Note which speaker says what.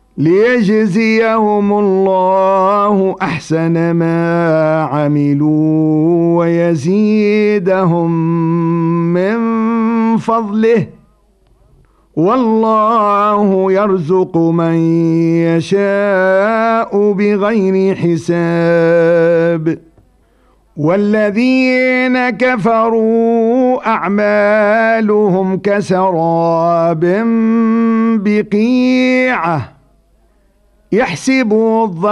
Speaker 1: ليجزيهم الله أحسن ما عملوا ويزيدهم من فضله والله يرزق من يشاء بغير حساب والذين كفروا أعمالهم كسراب بقيعة يحسبه الظمآن